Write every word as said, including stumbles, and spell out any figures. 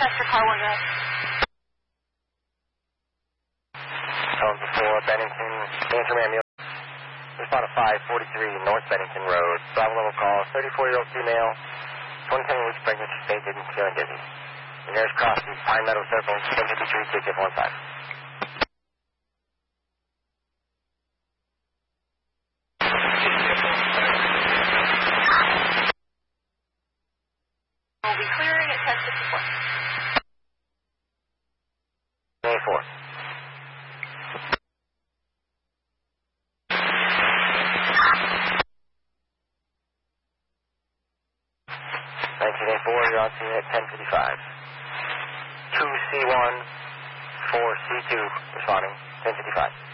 Chester car one guy. Phone before Bennington, answer Ramio. Respond to five forty-three North Bennington Road. Bravo level call, thirty-four-year-old female, twenty-seven weeks pregnant, she's fainted and feeling dizzy. The nearest cross is Pine Meadow Circle, ten fifty-three, ticket one five. We'll be clearing at ten fifty-four. twenty-four. nineteen eighty-four, you're on scene at ten fifty-five. two C one, four C two, responding, ten fifty-five.